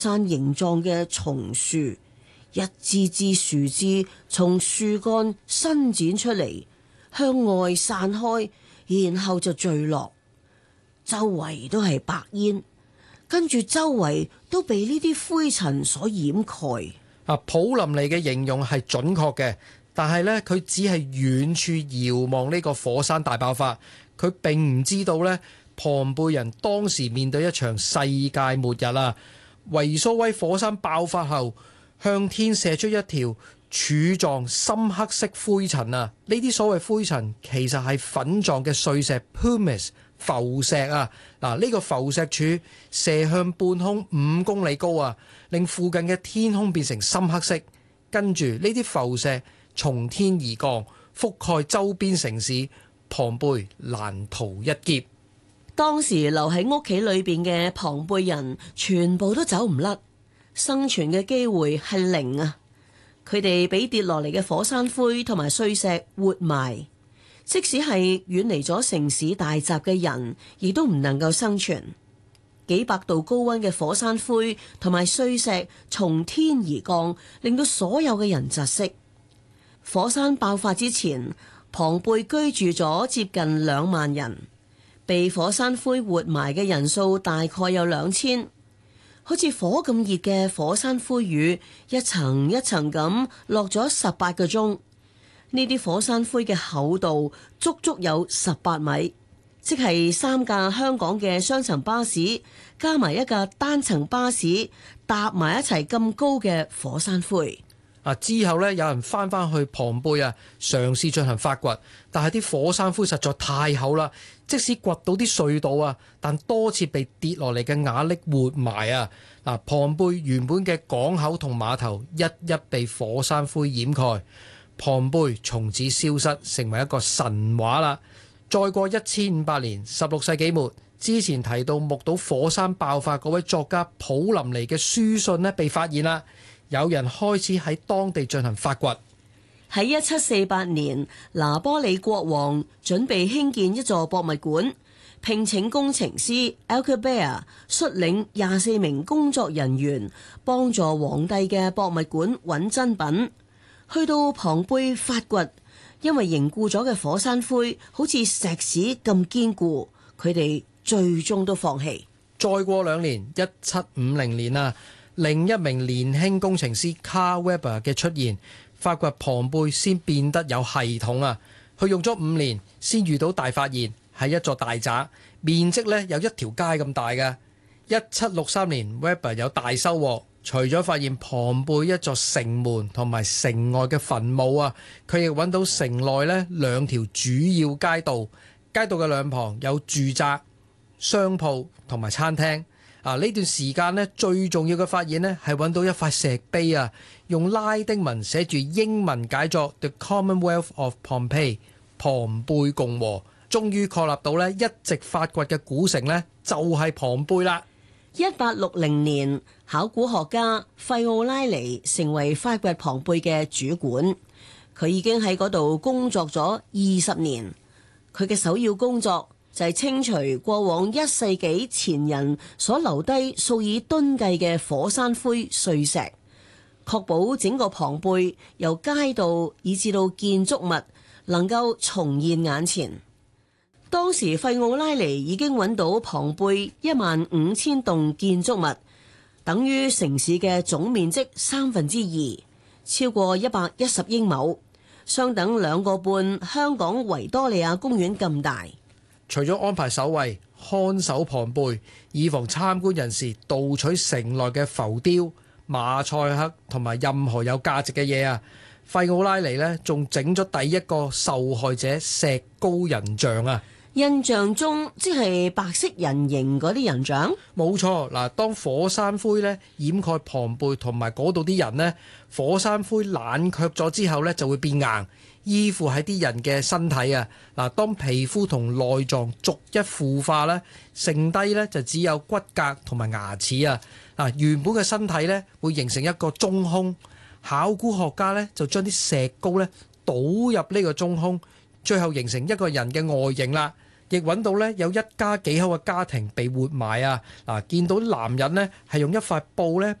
山形狀嘅松樹，一支支樹枝從樹幹伸展出嚟，向外散開，然後就墜落，周圍都係白煙，跟住周圍都被呢啲灰塵所掩蓋。 普林尼嘅形容係準確嘅，但係呢，佢只係遠處遙望呢個火山大爆發，佢並唔知道呢，龐貝人當時面對一場世界末日啊！維蘇威火山爆發後，向天射出一條柱狀深黑色灰塵啊！呢啲所謂灰塵其實係粉狀嘅碎石 pumice 浮石啊！呢個浮石柱射向半空5公里高啊，令附近嘅天空變成深黑色。跟住呢啲浮石從天而降，覆蓋周邊城市，龐貝難逃一劫。 當時留喺屋企裏邊嘅龐貝人全部都走唔甩，生存嘅機會係零啊！佢哋俾跌落嚟嘅火山灰同埋碎石活埋，即使係遠離咗城市大閘嘅人，亦都唔能夠生存。幾百度高溫嘅火山灰同埋碎石從天而降，令到所有嘅人窒息。火山爆發之前，龐貝居住咗接近2萬人。被火山灰活埋嘅人數大概有2000，好似火咁熱嘅火山灰雨，一層一層咁落咗18個鐘。呢啲火山灰嘅厚度足足有18米，即係3架香港嘅雙層巴士加埋一架單層巴士搭埋一齊咁高嘅火山灰。 之後呢，有人翻去龐貝啊，嘗試進行發掘，但係啲火山灰實在太厚啦，即使掘到啲隧道啊，但多次被跌落嚟嘅瓦礫活埋啊。龐貝原本嘅港口同碼頭一一被火山灰掩蓋，龐貝從此消失，成為一個神話啦。再過1500年，16世紀末，之前提到目睹火山爆發嗰位作家普林尼嘅書信呢，被發現啦。有人開始喺當地進行發掘。 喺1748年，拿波里國王準備興建一座博物館，聘請工程師 Alcubierre 率領24名工作人員，幫助皇帝嘅博物館揾真品。去到龐貝發掘，因為凝固咗嘅火山灰好似石屎咁堅固，佢哋最終都放棄。 再過2年，1750年啊，另一名年輕工程師 Carl Weber 嘅出現，發掘龐貝先變得有系統啊！佢用咗5年先遇到大發現，係一座大宅，面積呢有一條街咁大嘅。1763年 Weber 有大收穫，除咗發現龐貝一座城門同埋城外嘅墳墓啊，佢亦揾到城內呢2條主要街道，街道嘅兩旁有住宅、商鋪同埋餐廳。呢段時間呢，最重要嘅發現呢係揾到一塊石碑啊，用拉丁文寫住英文解作 The Commonwealth of Pompeii 龐貝共和，終於確立到呢一直發掘嘅古城呢就係龐貝啦。 1860年，考古學家費奧拉尼成為發掘龐貝嘅主管，佢已經喺嗰度工作咗20年，佢嘅首要工作就係清除過往1世紀前人所留低數以噸計嘅火山灰碎石，確保整個龐貝由街道以至到建築物能夠重現眼前。當時費奧拉尼已經揾到龐貝15000棟建築物，等於城市嘅總面積2/3，超過110英畝，相等2個半香港維多利亞公園咁大。 除咗安排守衛看守龐貝，以防參觀人士盜取城內嘅浮雕、馬賽克同埋任何有價值嘅嘢啊，費奧拉尼呢仲整咗第一個受害者石膏人像啊！ 印象中即係白色人形嗰啲人像？ 冇錯，嗱，當火山灰呢掩蓋龐貝同埋嗰度啲人呢，火山灰冷卻咗之後呢就會變硬，依附喺啲人嘅身體啊。嗱，當皮膚同內臟逐一腐化呢，剩低呢就只有骨骼同埋牙齒啊。嗱，原本嘅身體呢會形成一個中空，考古學家呢就將啲石膏呢倒入呢個中空，最後形成一個人嘅外形啦。 亦揾到呢有一家幾口嘅家庭被活埋啊！嗱，見到男人呢係用一塊布呢